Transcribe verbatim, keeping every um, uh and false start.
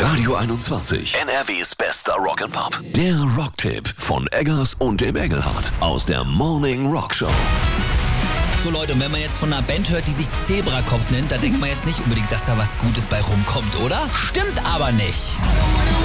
Radio einundzwanzig, N R Ws bester Rock'n'Pop. Der Rocktipp von Eggers und dem Engelhardt aus der Morning Rock Show. So Leute, und wenn man jetzt von einer Band hört, die sich Zebrakopf nennt, da denkt man jetzt nicht unbedingt, dass da was Gutes bei rumkommt, oder? Stimmt aber nicht.